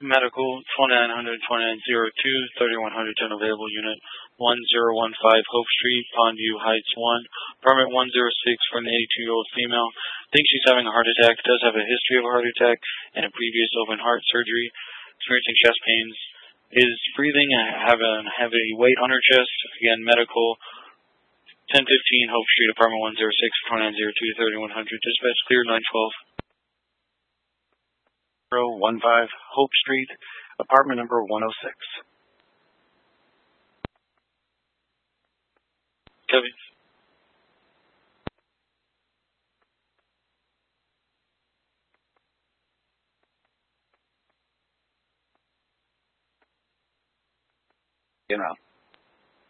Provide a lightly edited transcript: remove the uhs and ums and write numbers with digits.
Medical 2900, 2902, 3100 general available unit 1015 Hope Street, Pondview Heights 1, apartment 106 for an 82-year-old female. Thinks she's having a heart attack, does have a history of a heart attack and a previous open heart surgery, experiencing chest pains, is breathing and have a heavy weight on her chest. Again, medical 1015 Hope Street, apartment 106 for 2902, 3100. Dispatch cleared 912. 015 Hope Street, apartment number 106. Copy. You know.